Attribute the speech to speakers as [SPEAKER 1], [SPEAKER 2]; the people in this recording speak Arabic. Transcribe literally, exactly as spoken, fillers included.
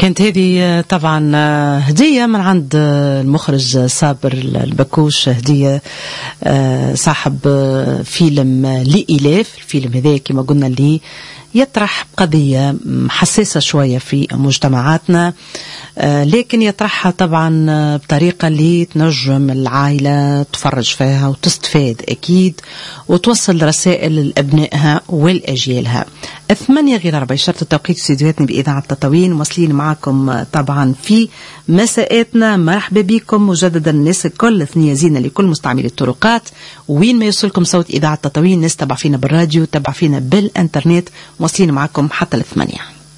[SPEAKER 1] كانت هذه طبعا هدية من عند المخرج صابر البكوش، هدية صاحب فيلم لإلاف. الفيلم هذا كما قلنا اللي يطرح قضية حساسة شوية في مجتمعاتنا، لكن يطرحها طبعا بطريقة اللي تنجم العائلة تفرج فيها وتستفاد أكيد وتوصل رسائل لأبنائها والأجيالها. ثمانية غير أربع شرط التوقيت استديوهاتنا بإذاعة تطاوين، واصلين معكم طبعا في مساءاتنا. مرحبا بكم مجددا الناس الكل، ثنية زينة لكل مستعملي الطرقات، وين ما يوصلكم صوت إذاعة تطاوين. ناس تبع فينا بالراديو، تبع فينا بالإنترنت، واصلين معكم حتى الثمانية.